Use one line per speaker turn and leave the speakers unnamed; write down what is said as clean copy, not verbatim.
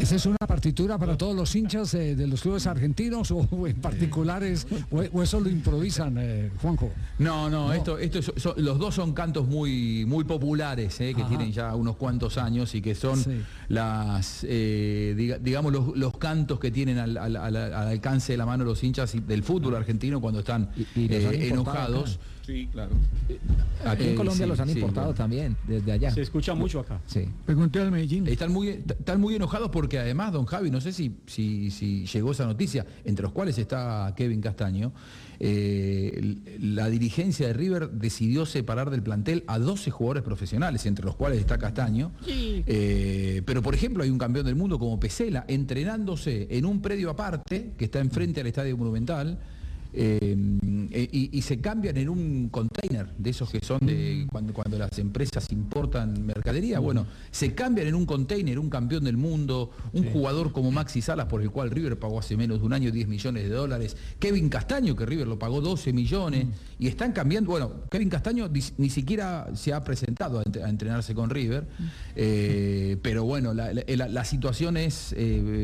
¿Esa es una partitura para todos los hinchas de los clubes argentinos o en particulares, o eso lo improvisan, Juanjo?
No, los dos son cantos muy populares, que tienen ya unos cuantos años y que son las, digamos, los cantos que tienen al alcance de la mano los hinchas del fútbol argentino cuando están enojados.
Sí, claro.
Aquí en Colombia los han importado también, desde allá.
Se escucha mucho acá.
Sí.
Pregunté al Medellín.
Están muy enojados porque además, don Javi, no sé si llegó esa noticia, entre los cuales está Kevin Castaño, la dirigencia de River decidió separar del plantel a 12 jugadores profesionales, entre los cuales está Castaño. Sí. Pero, por ejemplo, hay un campeón del mundo como Pesela, entrenándose en un predio aparte, que está enfrente al Estadio Monumental, y se cambian en un container de esos que son de cuando las empresas importan mercadería. Bueno, se cambian en un container un campeón del mundo, un jugador como Maxi Salas, por el cual River pagó hace menos de un año 10 millones de dólares, Kevin Castaño, que River lo pagó 12 millones, y están cambiando. Bueno, Kevin Castaño ni siquiera se ha presentado a entrenarse con River, pero bueno, la situación es